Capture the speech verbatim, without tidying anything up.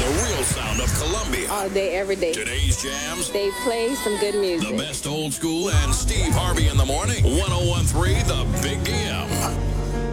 The real sound of Columbia. All day, every day. Today's jams. They play some good music. The best old school and Steve Harvey in the morning. one oh one three The Big D M.